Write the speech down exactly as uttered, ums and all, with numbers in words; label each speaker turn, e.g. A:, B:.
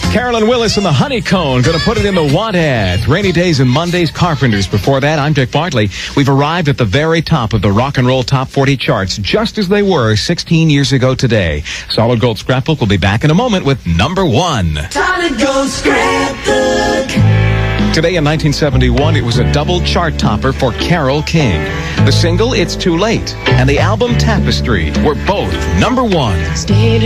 A: Carolyn Willis and the Honeycomb going to put it in the want ad. Rainy Days and Mondays, Carpenters. Before that, I'm Dick Bartley. We've arrived at the very top of the rock and roll top forty charts, just as they were sixteen years ago today. Solid Gold Scrapbook will be back in a moment with number one.
B: Solid Gold Scrapbook.
A: Today in nineteen seventy-one, it was a double chart topper for Carole King. The single, It's Too Late, and the album Tapestry were both number one.
B: Stayed